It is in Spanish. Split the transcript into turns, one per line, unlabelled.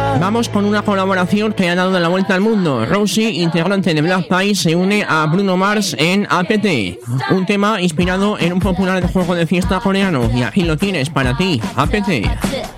Vamos con una colaboración que ha dado la vuelta al mundo. Rosie, integrante de Blackpink, se une a Bruno Mars en APT, un tema inspirado en un popular juego de fiesta coreano. Y aquí lo tienes para ti, APT.